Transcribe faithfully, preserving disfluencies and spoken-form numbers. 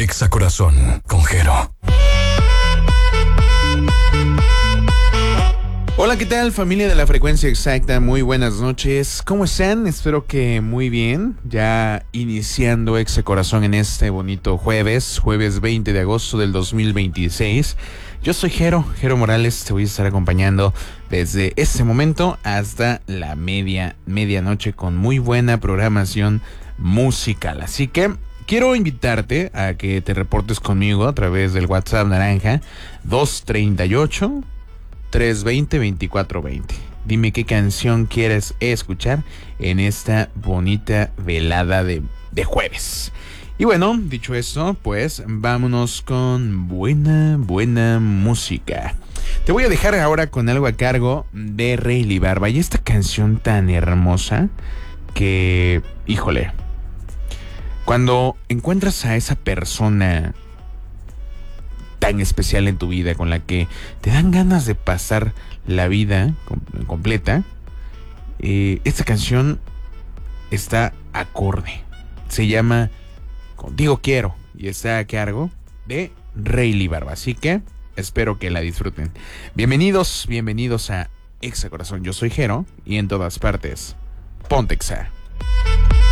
Exa Corazón con Jero. Hola, ¿qué tal, familia de la Frecuencia Exacta? Muy buenas noches. ¿Cómo están? Espero que muy bien. Ya iniciando Exa Corazón en este bonito jueves, jueves veinte de agosto del dos mil veintiséis. Yo soy Jero, Jero Morales. Te voy a estar acompañando desde este momento hasta la media, medianoche con muy buena programación musical. Así que quiero invitarte a que te reportes conmigo a través del WhatsApp naranja dos treinta y ocho, trescientos veinte, veinticuatro veinte. Dime qué canción quieres escuchar en esta bonita velada de, de jueves. Y bueno, dicho esto, pues vámonos con buena, buena música. Te voy a dejar ahora con algo a cargo de Rayleigh Barba y esta canción tan hermosa que, híjole, cuando encuentras a esa persona tan especial en tu vida, con la que te dan ganas de pasar la vida completa, eh, esta canción está acorde. Se llama Contigo Quiero y está a cargo de Rayleigh Barba. Así que espero que la disfruten. Bienvenidos, bienvenidos a Exa Corazón. Yo soy Jero y en todas partes, ponte Exa.